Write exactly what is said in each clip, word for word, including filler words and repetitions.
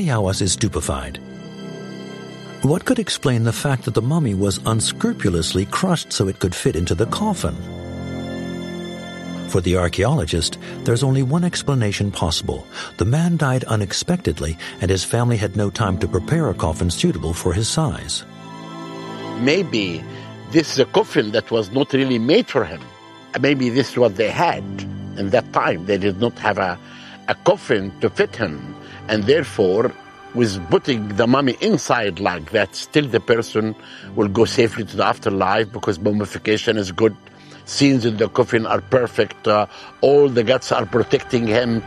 Zayawas is stupefied. What could explain the fact that the mummy was unscrupulously crushed so it could fit into the coffin? For the archaeologist, there's only one explanation possible. The man died unexpectedly, and his family had no time to prepare a coffin suitable for his size. Maybe this is a coffin that was not really made for him. Maybe this is what they had in that time. They did not have a, a coffin to fit him, and therefore, with putting the mummy inside like that, still the person will go safely to the afterlife because mummification is good. Scenes in the coffin are perfect. Uh, all the guts are protecting him.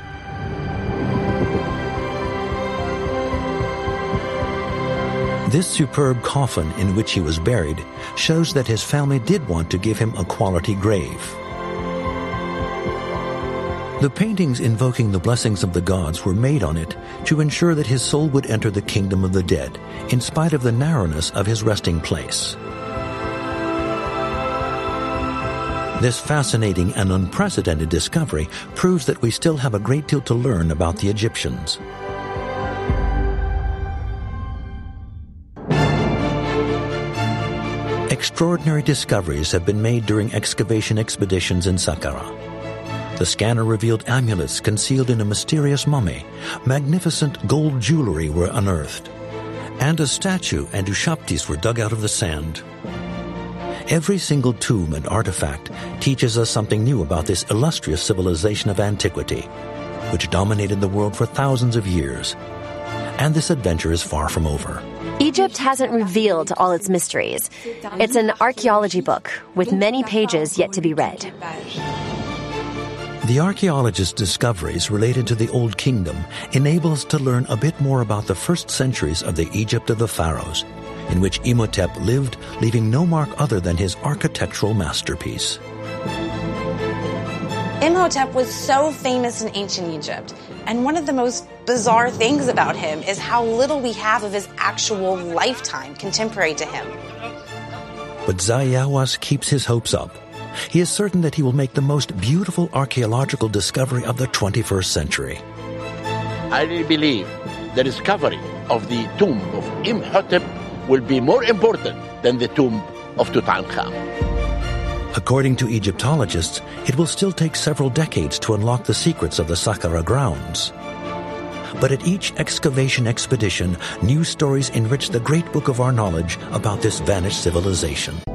This superb coffin in which he was buried shows that his family did want to give him a quality grave. The paintings invoking the blessings of the gods were made on it to ensure that his soul would enter the kingdom of the dead, in spite of the narrowness of his resting place. This fascinating and unprecedented discovery proves that we still have a great deal to learn about the Egyptians. Extraordinary discoveries have been made during excavation expeditions in Saqqara. The scanner revealed amulets concealed in a mysterious mummy. Magnificent gold jewelry were unearthed. And a statue and Ushaptis were dug out of the sand. Every single tomb and artifact teaches us something new about this illustrious civilization of antiquity, which dominated the world for thousands of years. And this adventure is far from over. Egypt hasn't revealed all its mysteries. It's an archaeology book with many pages yet to be read. The archaeologist's discoveries related to the Old Kingdom enable us to learn a bit more about the first centuries of the Egypt of the pharaohs, in which Imhotep lived, leaving no mark other than his architectural masterpiece. Imhotep was so famous in ancient Egypt, and one of the most bizarre things about him is how little we have of his actual lifetime contemporary to him. But Zayawas keeps his hopes up. He is certain that he will make the most beautiful archaeological discovery of the twenty-first century. I really believe the discovery of the tomb of Imhotep will be more important than the tomb of Tutankhamun. According to Egyptologists, it will still take several decades to unlock the secrets of the Saqqara grounds. But at each excavation expedition, new stories enrich the great book of our knowledge about this vanished civilization.